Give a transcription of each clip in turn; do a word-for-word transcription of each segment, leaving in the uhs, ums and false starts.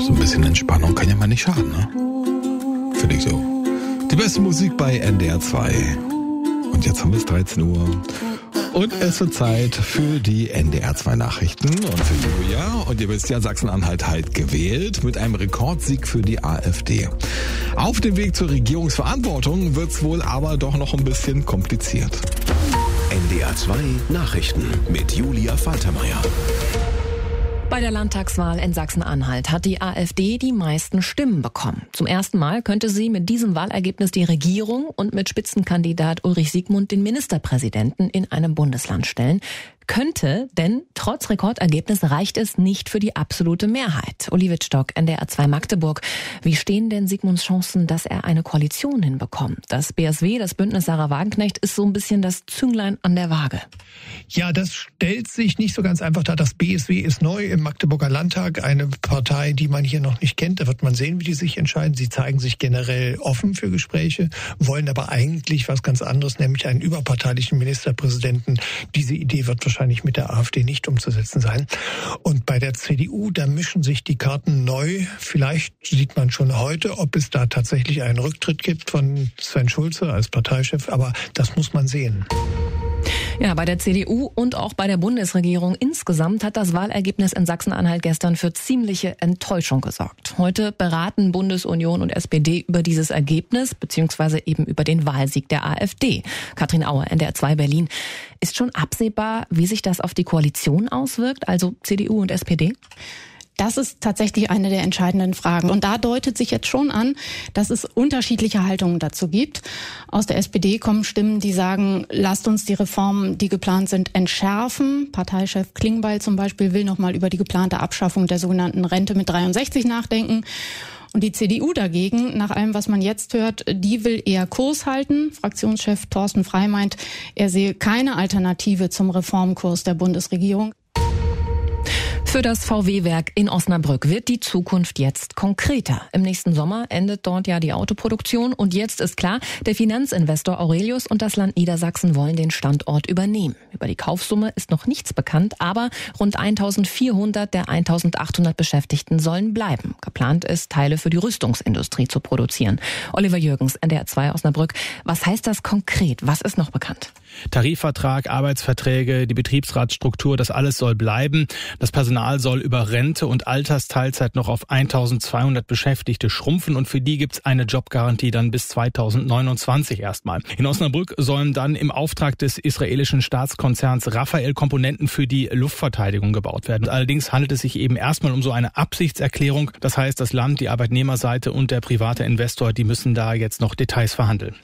So ein bisschen Entspannung kann ja mal nicht schaden, ne? Finde ich so. Die beste Musik bei N D R zwei. Und jetzt haben wir es dreizehn Uhr. Und es wird Zeit für die N D R zwei Nachrichten und für Julia. Und ihr wisst ja, Sachsen-Anhalt halt gewählt mit einem Rekordsieg für die AfD. Auf dem Weg zur Regierungsverantwortung wird's wohl aber doch noch ein bisschen kompliziert. N D R zwei Nachrichten mit Julia Faltermeier. Bei der Landtagswahl in Sachsen-Anhalt hat die AfD die meisten Stimmen bekommen. Zum ersten Mal könnte sie mit diesem Wahlergebnis die Regierung und mit Spitzenkandidat Ulrich Siegmund den Ministerpräsidenten in einem Bundesland stellen. Könnte, denn trotz Rekordergebnis reicht es nicht für die absolute Mehrheit. Uli Wittstock, N D R zwei Magdeburg. Wie stehen denn Siegmunds Chancen, dass er eine Koalition hinbekommt? Das B S W, das Bündnis Sarah Wagenknecht, ist so ein bisschen das Zünglein an der Waage. Ja, das stellt sich nicht so ganz einfach dar. Das B S W ist neu im Magdeburger Landtag, eine Partei, die man hier noch nicht kennt. Da wird man sehen, wie die sich entscheiden. Sie zeigen sich generell offen für Gespräche, wollen aber eigentlich was ganz anderes, nämlich einen überparteilichen Ministerpräsidenten. Diese Idee wird wahrscheinlich mit der AfD nicht umzusetzen sein. Und bei der C D U, da mischen sich die Karten neu. Vielleicht sieht man schon heute, ob es da tatsächlich einen Rücktritt gibt von Sven Schulze als Parteichef, aber das muss man sehen. Ja, bei der C D U und auch bei der Bundesregierung insgesamt hat das Wahlergebnis in Sachsen-Anhalt gestern für ziemliche Enttäuschung gesorgt. Heute beraten Bundesunion und S P D über dieses Ergebnis, beziehungsweise eben über den Wahlsieg der AfD. Katrin Auer, N D R zwei Berlin. Ist schon absehbar, wie sich das auf die Koalition auswirkt, also C D U und S P D? Das ist tatsächlich eine der entscheidenden Fragen. Und da deutet sich jetzt schon an, dass es unterschiedliche Haltungen dazu gibt. Aus der S P D kommen Stimmen, die sagen, lasst uns die Reformen, die geplant sind, entschärfen. Parteichef Klingbeil zum Beispiel will nochmal über die geplante Abschaffung der sogenannten Rente mit dreiundsechzig nachdenken. Und die C D U dagegen, nach allem, was man jetzt hört, die will eher Kurs halten. Fraktionschef Thorsten Frey meint, er sehe keine Alternative zum Reformkurs der Bundesregierung. Für das V W-Werk in Osnabrück wird die Zukunft jetzt konkreter. Im nächsten Sommer endet dort ja die Autoproduktion und jetzt ist klar, der Finanzinvestor Aurelius und das Land Niedersachsen wollen den Standort übernehmen. Über die Kaufsumme ist noch nichts bekannt, aber rund eintausendvierhundert der eintausendachthundert Beschäftigten sollen bleiben. Geplant ist, Teile für die Rüstungsindustrie zu produzieren. Oliver Jürgens, N D R zwei Osnabrück. Was heißt das konkret? Was ist noch bekannt? Tarifvertrag, Arbeitsverträge, die Betriebsratsstruktur, das alles soll bleiben. Das Personal soll über Rente und Altersteilzeit noch auf eintausendzweihundert Beschäftigte schrumpfen und für die gibt's eine Jobgarantie dann bis zweitausendneunundzwanzig erstmal. In Osnabrück sollen dann im Auftrag des israelischen Staatskonzerns Rafael Komponenten für die Luftverteidigung gebaut werden. Allerdings handelt es sich eben erstmal um so eine Absichtserklärung. Das heißt, das Land, die Arbeitnehmerseite und der private Investor, die müssen da jetzt noch Details verhandeln.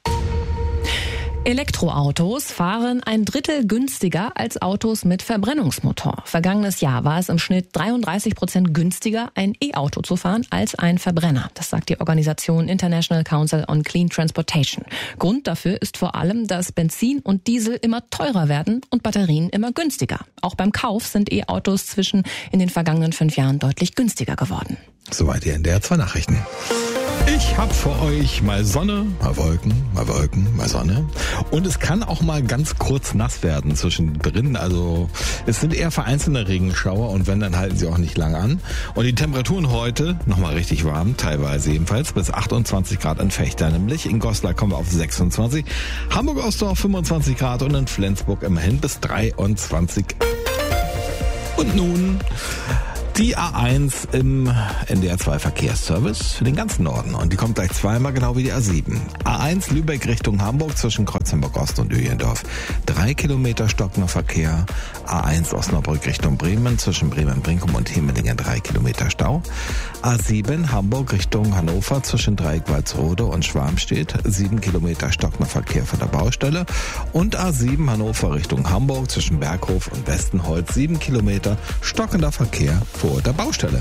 Elektroautos fahren ein Drittel günstiger als Autos mit Verbrennungsmotor. Vergangenes Jahr war es im Schnitt dreiunddreißig Prozent günstiger, ein E-Auto zu fahren als ein Verbrenner. Das sagt die Organisation International Council on Clean Transportation. Grund dafür ist vor allem, dass Benzin und Diesel immer teurer werden und Batterien immer günstiger. Auch beim Kauf sind E-Autos zwischen in den vergangenen fünf Jahren deutlich günstiger geworden. Soweit die N D R zwei Nachrichten. Ich hab für euch mal Sonne, mal Wolken, mal Wolken, mal Sonne. Und es kann auch mal ganz kurz nass werden zwischendrin. Also es sind eher vereinzelte Regenschauer und wenn, dann halten sie auch nicht lang an. Und die Temperaturen heute nochmal richtig warm, teilweise ebenfalls bis achtundzwanzig Grad in Vechta. Nämlich in Goslar kommen wir auf sechsundzwanzig, Hamburg-Ostdorf fünfundzwanzig Grad und in Flensburg immerhin bis dreiundzwanzig. Und nun die A eins im N D R zwei Verkehrsservice für den ganzen Norden. Und die kommt gleich zweimal, genau wie die A sieben. A eins Lübeck Richtung Hamburg zwischen Kreuzenburg Ost und Öhlendorf. Drei Kilometer stockender Verkehr. A eins Osnabrück Richtung Bremen zwischen Bremen-Brinkum und Hemelingen. Drei Kilometer Stau. A sieben Hamburg Richtung Hannover zwischen Dreieck-Walsrode und Schwarmstedt. Sieben Kilometer stockender Verkehr von der Baustelle. Und A sieben Hannover Richtung Hamburg zwischen Berghof und Westenholz. Sieben Kilometer stockender Verkehr vor der Baustelle.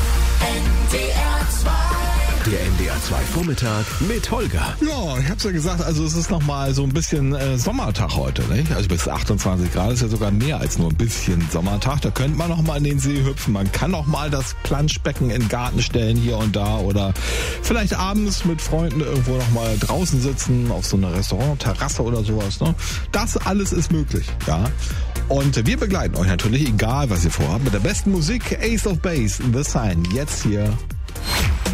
Der N D R zwei Vormittag mit Holger. Ja, ich hab's ja gesagt, also es ist nochmal so ein bisschen äh, Sommertag heute, nicht? Also bis achtundzwanzig Grad ist ja sogar mehr als nur ein bisschen Sommertag. Da könnte man noch mal in den See hüpfen. Man kann noch mal das Planschbecken in den Garten stellen hier und da oder vielleicht abends mit Freunden irgendwo noch mal draußen sitzen auf so einer Restaurant-Terrasse oder sowas. Ne? Das alles ist möglich, ja. Und wir begleiten euch natürlich, egal was ihr vorhabt, mit der besten Musik, Ace of Base, The Sign, jetzt hier